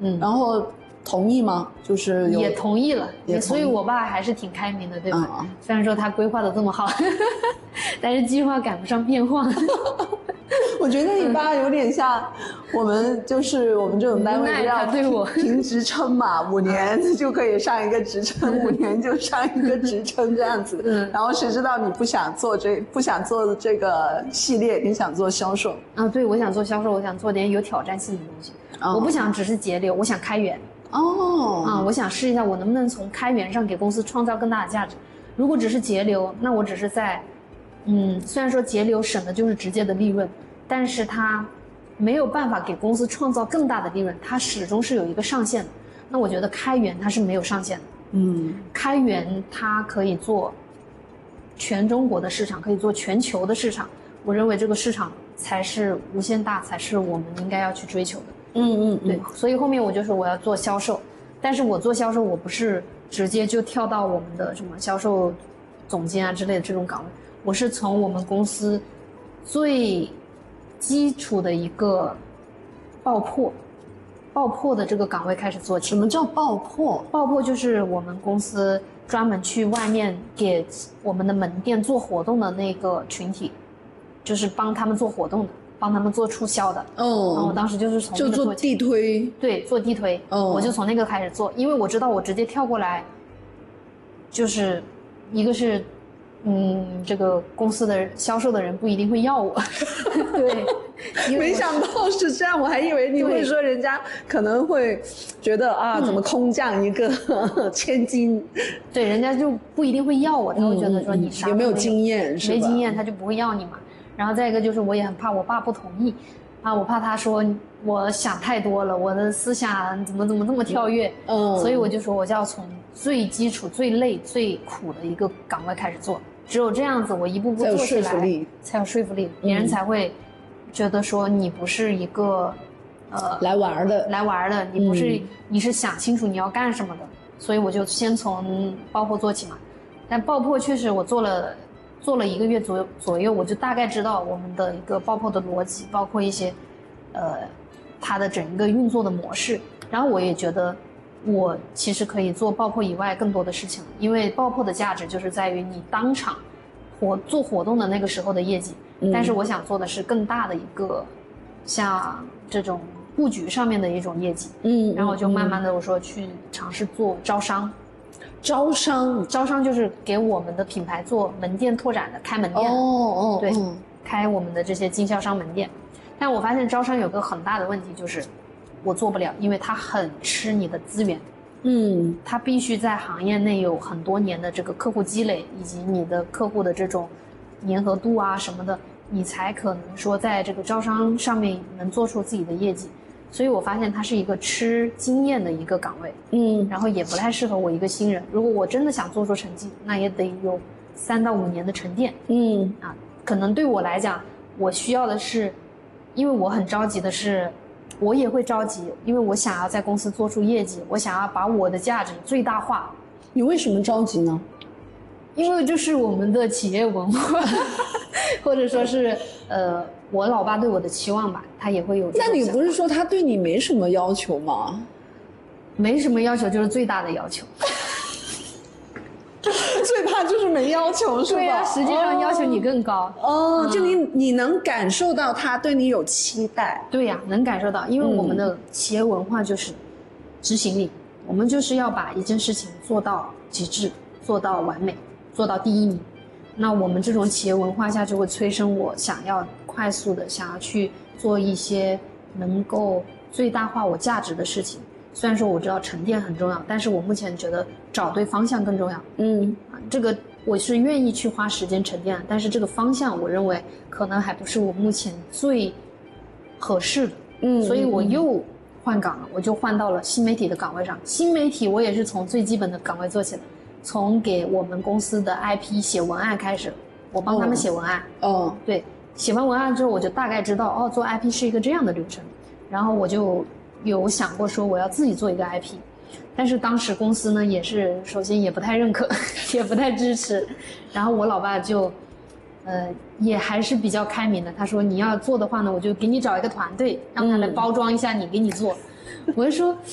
然后同意吗？就是也同意了，所以我爸还是挺开明的，对吧？虽然说他规划的这么好，但是计划赶不上变化。 我觉得你爸有点像我们这种单位要评职称嘛，5年就可以上一个职称，5年就上一个职称这样子。然后谁知道你不想做这个系列，你想做销售啊？对，我想做销售，我想做点有挑战性的东西。我不想只是节流，我想开源。我想试一下我能不能从开源上给公司创造更大的价值。如果只是节流，那我只是在虽然说节流省的就是直接的利润，但是它没有办法给公司创造更大的利润，它始终是有一个上限的。那我觉得开源它是没有上限的。开源它可以做全中国的市场，可以做全球的市场。我认为这个市场才是无限大，才是我们应该要去追求的。对，所以后面我就说我要做销售，但是我做销售我不是直接就跳到我们的什么销售总监啊之类的这种岗位，我是从我们公司最基础的一个爆破的这个岗位开始做起。 什么叫爆破？ 爆破就是我们公司专门去外面给我们的门店做活动的那个群体，就是帮他们做活动的，帮他们做促销的。然后我当时就是从那个做地推。 对，做地推。我就从那个开始做，因为我知道我直接跳过来，就是一个是这个公司的销售的人不一定会要我。对， 没想到是这样，我还以为你会说人家可能会觉得怎么空降一个千金。 对，人家就不一定会要我，他会觉得说你啥有没有经验，是吧？ 没经验他就不会要你嘛。然后再一个就是我也很怕我爸不同意我怕他说我想太多了，我的思想怎么这么跳跃。所以我就说我就要从最基础最累最苦的一个岗位开始做，只有这样子我一步步做起来才有说服力，别人才会觉得说你不是一个来玩的， 你不是你是想清楚你要干什么的。所以我就先从爆破做起嘛。但爆破确实我做了1个月左右，我就大概知道我们的一个爆破的逻辑，包括一些它的整个运作的模式。然后我也觉得我其实可以做爆破以外更多的事情，因为爆破的价值就是在于你当场做活动的那个时候的业绩。但是我想做的是更大的一个像这种布局上面的一种业绩。然后我就慢慢的我说去尝试做招商就是给我们的品牌做门店拓展的，开门店。对，开我们的这些经销商门店。但我发现招商有个很大的问题，就是我做不了，因为它很吃你的资源。它必须在行业内有很多年的这个客户积累，以及你的客户的这种粘合度啊什么的，你才可能说在这个招商上面能做出自己的业绩。所以我发现它是一个吃经验的一个岗位。然后也不太适合我一个新人。如果我真的想做出成绩，那也得有3到5年的沉淀。可能对我来讲，我需要的是，因为我很着急的是，我也会着急，因为我想要在公司做出业绩，我想要把我的价值最大化。 你为什么着急呢？ 因为这是我们的企业文化，或者说是我老爸对我的期望吧，他也会有这种想法。 那你不是说他对你没什么要求吗？ 没什么要求，就是最大的要求。 最怕就是没要求，是吧？ 对啊，实际上要求你更高。 就你能感受到他对你有期待。 对呀，能感受到，因为我们的企业文化就是执行力，我们就是要把一件事情做到极致，做到完美，做到第1名。那我们这种企业文化下就会催生我想要快速的想要去做一些能够最大化我价值的事情。虽然说我知道沉淀很重要，但是我目前觉得找对方向更重要。这个我是愿意去花时间沉淀，但是这个方向我认为可能还不是我目前最合适的。所以我又换岗了，我就换到了新媒体的岗位上。新媒体我也是从最基本的岗位做起的，从给我们公司的 IP 写文案开始，我帮他们写文案。对，写完文案之后我就大概知道做 IP 是一个这样的流程，然后我就有想过说我要自己做一个 IP。但是当时公司呢也是首先也不太认可，也不太支持，然后我老爸就也还是比较开明的，他说你要做的话呢，我就给你找一个团队，让他来包装一下你，给你做。我就说